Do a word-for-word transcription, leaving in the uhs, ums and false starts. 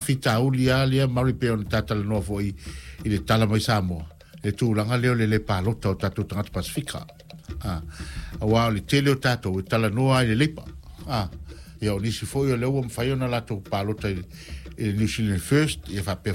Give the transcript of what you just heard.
fita uli alia mari pe on tata le no foi i le tala mai Samoa le tūlanga leo le le palota o tatu tangata Pasifika ah wa le tele o tatu o tala noa i le lepa ah ia o nisi foi o leo o mwhai ona lato palota i le New Zealand First ia fa pe